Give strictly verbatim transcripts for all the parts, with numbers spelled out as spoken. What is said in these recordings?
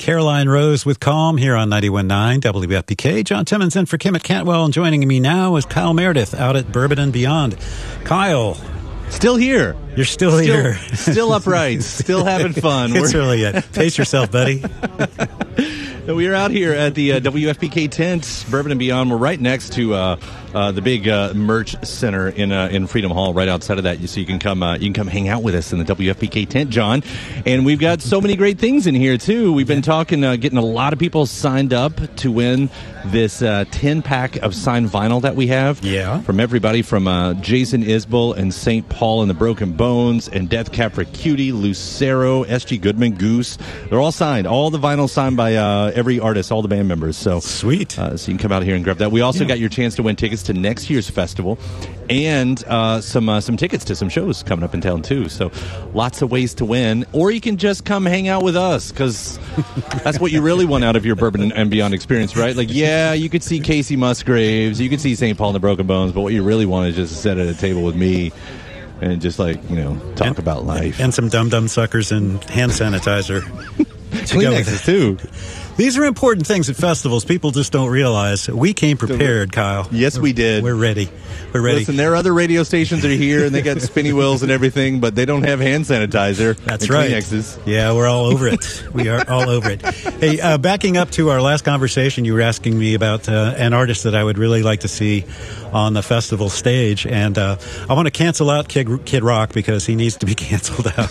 Caroline Rose with Calm here on ninety-one point nine W F P K. John Timmons in for Kim at Cantwell, and joining me now is Kyle Meredith out at Bourbon and Beyond. Kyle. Still here. You're still, still here. Still upright. Still having fun. It's really it. Pace yourself, buddy. We are out here at the uh, W F P K tent, Bourbon and Beyond. We're right next to uh, uh, the big uh, merch center in uh, in Freedom Hall, right outside of that. So you can come uh, you can come hang out with us in the W F P K tent, John. And we've got so many great things in here too. We've been talking, uh, getting a lot of people signed up to win this uh, ten pack of signed vinyl that we have. Yeah. From everybody from uh, Jason Isbell and Saint Paul and the Broken Bones and Death Cab for Cutie, Lucero, S G Goodman, Goose. They're all signed. All the vinyl signed by uh, every artist, all the band members. So sweet. Uh, so you can come out here and grab that. We also yeah. got your chance to win tickets to next year's festival, and uh, some uh, some tickets to some shows coming up in town too. So lots of ways to win, or you can just come hang out with us, because that's what you really want out of your Bourbon and Beyond experience, right? Like, yeah, you could see Casey Musgraves, you could see Saint Paul and the Broken Bones, but what you really want is just sit at a table with me and just, like, you know, talk and, about life. And some dum-dum suckers and hand sanitizer. Kleenexes, too. These are important things at festivals. People just don't realize. We came prepared, Kyle. Yes, we did. We're ready. We're ready. Listen, there are other radio stations that are here, and they got spinny wheels and everything, but they don't have hand sanitizer. That's and right. Kleenexes. Yeah, we're all over it. We are all over it. Hey, uh, backing up to our last conversation, you were asking me about uh, an artist that I would really like to see on the festival stage, and uh, I want to cancel out Kid, Kid Rock because he needs to be canceled out.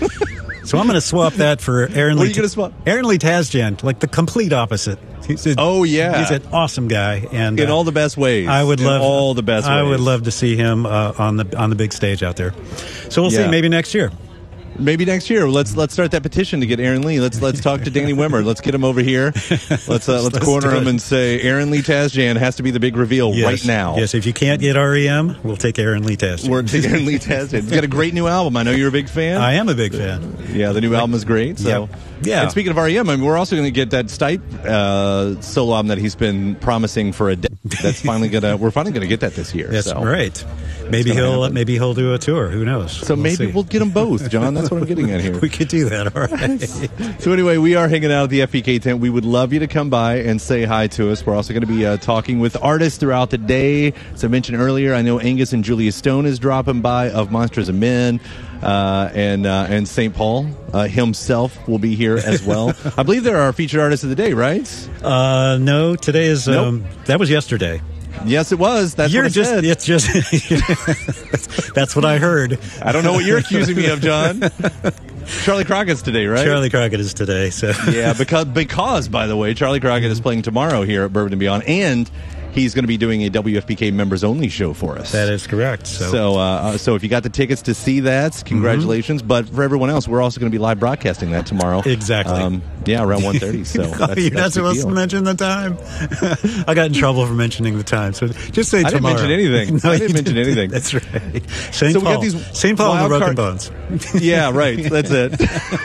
So I'm going to swap that for Aaron Lee. What are Lee. you going to swap? Aaron Lee Tasjan, like the complete opposite. He's a, oh yeah, he's an awesome guy, and in uh, all the best ways. I would in love all the best. I ways. would love to see him uh, on the on the big stage out there. So we'll yeah. see. Maybe next year. Maybe next year. Let's let's start that petition to get Aaron Lee. Let's let's talk to Danny Wimmer. Let's get him over here. Let's uh, let's, let's corner him and say Aaron Lee Tasjan has to be the big reveal yes. right now. Yes, if you can't get R E M, we'll take Aaron Lee Tasjan. We'll take Aaron Lee Tasjan. He's got a great new album. I know you're a big fan. I am a big fan. Yeah, the new album is great. So. Yep. Yeah. And speaking of R E M, I mean, we're also going to get that Stipe uh, solo album that he's been promising for a decade. That's finally gonna. We're finally going to get that this year. That's so. right. Maybe he'll happen. maybe he'll do a tour. Who knows? So we'll maybe see. we'll get them both, John. That's what I'm getting at here. We could do that. All right. So anyway, we are hanging out at the F P K tent. We would love you to come by and say hi to us. We're also going to be uh, talking with artists throughout the day. As I mentioned earlier, I know Angus and Julia Stone is dropping by of Monsters and Men, uh, and uh, and Saint Paul uh, himself will be here as well. I believe they're our featured artists of the day, right? Uh, no, today is nope. um, that was yesterday. Yes, it was. That's you're what I just, said. It's just. That's what I heard. I don't know what you're accusing me of, John. Charlie Crockett's today, right? Charlie Crockett is today. So yeah, because because by the way, Charlie Crockett is playing tomorrow here at Bourbon and Beyond, and he's going to be doing a W F P K members only show for us. That is correct. So, so, uh, so if you got the tickets to see that, congratulations. Mm-hmm. But for everyone else, we're also going to be live broadcasting that tomorrow. Exactly. Um, yeah, around one thirty. So that's, you're that's not supposed deal. to mention the time. I got in trouble for mentioning the time. So just say I tomorrow. I didn't mention anything. No, I didn't mention didn't. anything. That's right. Saint so Paul. we got these Saint Paul and the Broken card- Bones. Yeah, right. That's it.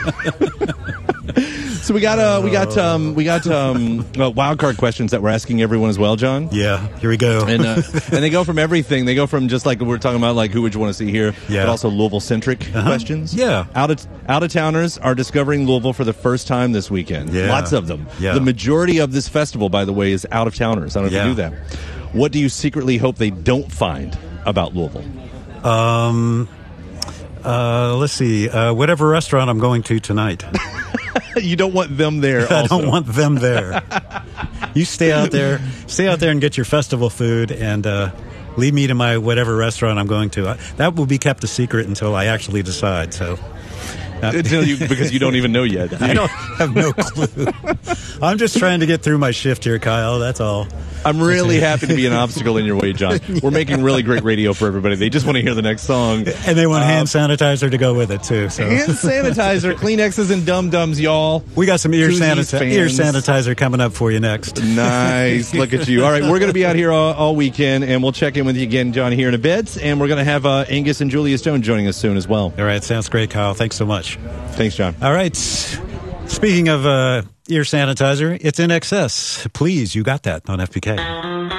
So we got uh, we got um, we got um, uh, wild card questions that we're asking everyone as well, John. Yeah, here we go. And uh, and they go from everything. They go from just like we're talking about, like who would you want to see here, yeah. but also Louisville centric uh-huh. questions. Yeah, out of out of towners are discovering Louisville for the first time this weekend. Yeah. Lots of them. Yeah. The majority of this festival, by the way, is out of towners. I don't know yeah. if you knew that. What do you secretly hope they don't find about Louisville? Um. Uh, let's see. Uh, whatever restaurant I'm going to tonight. You don't want them there. Also. I don't want them there. You stay out there. Stay out there and get your festival food, and uh, leave me to my whatever restaurant I'm going to. I, that will be kept a secret until I actually decide. So. Uh, until you, because you don't even know yet. I don't have no clue. I'm just trying to get through my shift here, Kyle. That's all. I'm really happy to be an obstacle in your way, John. We're making really great radio for everybody. They just want to hear the next song. And they want um, hand sanitizer to go with it, too. So. Hand sanitizer, Kleenexes, and Dum-Dums, y'all. We got some ear, sanita- ear sanitizer coming up for you next. Nice. Look at you. All right, we're going to be out here all, all weekend, and we'll check in with you again, John, here in a bit. And we're going to have uh, Angus and Julia Stone joining us soon as well. All right, sounds great, Kyle. Thanks so much. Thanks, John. All right. Speaking of uh, ear sanitizer, it's In Excess. Please, you got that on F P K.